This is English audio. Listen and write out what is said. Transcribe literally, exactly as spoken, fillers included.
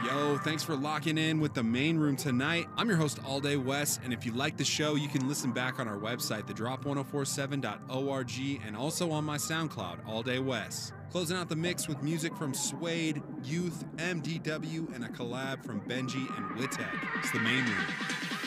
Yo, thanks for locking in with the main room tonight. I'm your host, All Day Wes, and if you like the show, you can listen back on our website, the drop ten forty-seven dot org, and also on my SoundCloud, All Day Wes. Closing out the mix with music from Suede, Youth, M D W, and a collab from Benji and Wittek. It's the main room.